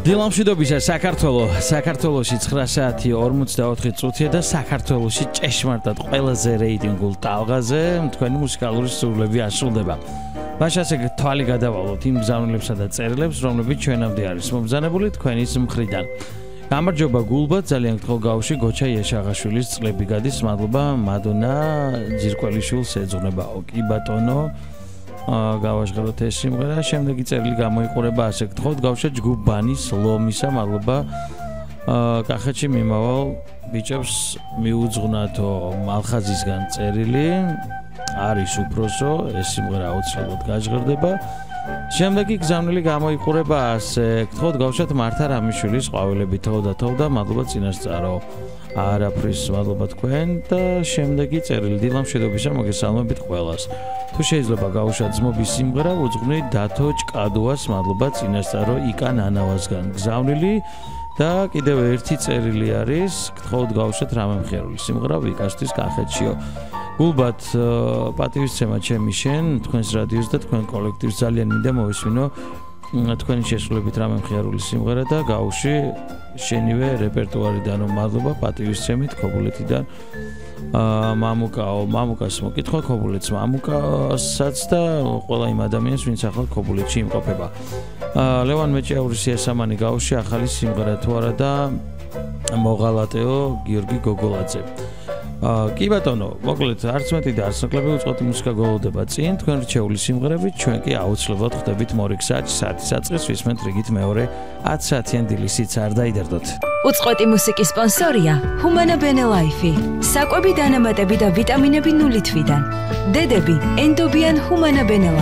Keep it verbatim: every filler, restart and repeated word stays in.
დილამშვიდობისა საქართველო, საქართველოში ცხრა საათი ორმოცდაოთხი წუთია და საქართველოში ჭეშმარიტად ყველაზე რეიტინგულ ტალღაზე თქვენი მუსიკალური სურვილები ასრულდება. მაშინ ასე თვალი გადავალოთ იმ მგზავრებსა და წერილებს, რომლებიც ჩვენამდე არის მომბრძანებული თქვენის მხრიდან. გამარჯობა გულბად, ძალიან გთხოვ გავში გოჩა იაშაღაშვილის წლები გადის, მადლობა მადონა ძირკველიშვილს ეძღვნებაო. კი ბატონო, გავაშღეროთ ეს სიმღერა, შემდეგი წერილი გამოიყურება ასე გთხოვთ გავშა ჯგუბანის ლომისა, მადლობა. კახეთში მიმავალ ბიჭებს მიუძღვნათო მალხაზისგან წერილი, არის უფროსო, ეს სიმღერა აუცილებლად გაჟღერდება. შემდეგი გზავნილი გამოიყურება ასე გთხოვთ გავშათ მართა რამიშვილის ყვავილები თოვ და თოვ და მადლობა წინასწარო. არაფრის მადლობა თქვენ და შემდეგი წერილი დილამშვიდობისა მოგესალმებით ყველას. თუ შეიძლება გავუშვათ ძმობის სიმღერა უძღვნი დათო ჭკადუას, მადლობა წინასწარო იკა ნანავასგან გზავნილი და კიდევ ერთი წერილი არის გთხოვთ გავუშვათ რამემხეარული სიმღერა ვიკასთვის კახეთშიო. გულბად პატივისცემა ჩემი შენ თქვენს რადიოს და თქვენ კოლექტივს ძალიან მინდა მოვისმინო თქვენი შესრულებით რამემხეარული სიმღერა და გავუში შენივე რეპერტუარიდან მადლობა პატივისცემით ქობულეთიდან მამუკაო მამუკას მოკითხვა ქობულეთს მამუკასაც და ყველა იმ ადამიანს ვინც ახლა ქობულეთში იმყოფება. ლევან მეჭეაურის იასამანი გავუში ახალი სიმღერა თუ არა და მოღალატეო გიორგი გოგოლაძე. კი ბატონო, მოკლედ არც მეტი და არც ნაკლები უწყოთი მუსიკა გველოდება წინ, თქვენ რჩეული სიმღერებით, ჩვენ კი აუცილებლად ხვდებით მორიგ საათში, საათის საწყის ვისმენთ რიგით მეორე ათ საათიან დილისიც არ დაიდარდოთ. უწყოთი მუსიკის სპონსორია ჰუმანა ბენელაიფი. საკვები დანამატები და ვიტამინები ნული თვიდან. დედები ენდობიან ჰუმანა ბენელაიფი.